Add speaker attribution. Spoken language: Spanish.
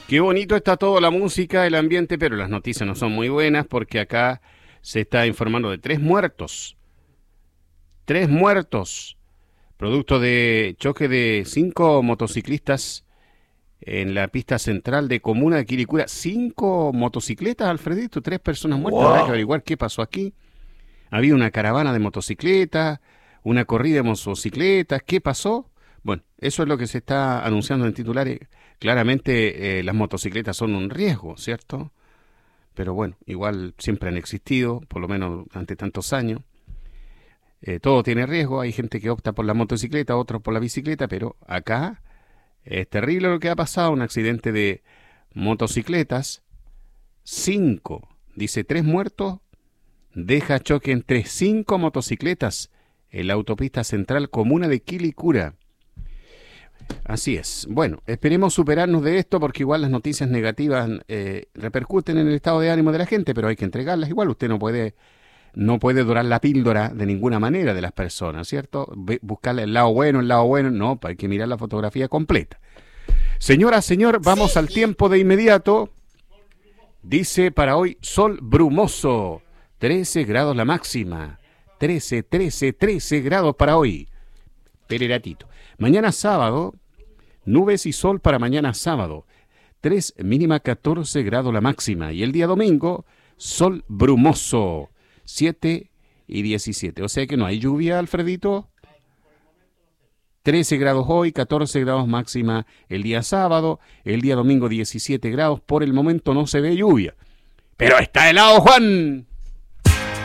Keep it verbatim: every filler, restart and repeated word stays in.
Speaker 1: Qué bonito está todo, la música, el ambiente, pero las noticias no son muy buenas porque acá se está informando de tres muertos. Tres muertos, producto de choque de cinco motociclistas en la pista central de Comuna de Quilicura. Cinco motocicletas, Alfredito, tres personas muertas. Habrá que
Speaker 2: Wow.
Speaker 1: averiguar qué pasó aquí. Había una caravana de motocicletas, una corrida de motocicletas. ¿Qué pasó? Bueno, eso es lo que se está anunciando en titulares. Claramente eh, las motocicletas son un riesgo, ¿cierto? Pero bueno, igual siempre han existido, por lo menos ante tantos años. Eh, todo tiene riesgo, hay gente que opta por la motocicleta, otros por la bicicleta, pero acá es terrible lo que ha pasado, un accidente de motocicletas, cinco, dice tres muertos, deja choque entre cinco motocicletas en la autopista central comuna de Quilicura. Así es. Bueno, esperemos superarnos de esto porque igual las noticias negativas eh, repercuten en el estado de ánimo de la gente, pero hay que entregarlas. Igual usted no puede, no puede dorar la píldora de ninguna manera de las personas, ¿cierto? Ve- Buscarle el lado bueno, el lado bueno, no, hay que mirar la fotografía completa. Señora, señor, vamos al tiempo de inmediato. Dice para hoy sol brumoso, trece grados la máxima, trece, trece, trece grados para hoy. Pereratito. Mañana sábado, nubes y sol para mañana sábado. tres mínima catorce grados la máxima. Y el día domingo, sol brumoso, siete y diecisiete. O sea que no hay lluvia, Alfredito. trece grados hoy, catorce grados máxima el día sábado. El día domingo, diecisiete grados. Por el momento no se ve lluvia. Pero está helado, Juan.